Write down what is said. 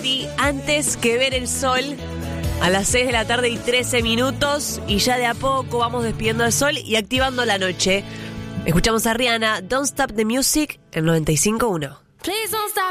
Cerati, Antes que ver el sol, a las 6 de la tarde y 13 minutos, y ya de a poco vamos despidiendo el sol y activando la noche. Escuchamos a Rihanna, Don't Stop the Music, en 95.1. Please don't stop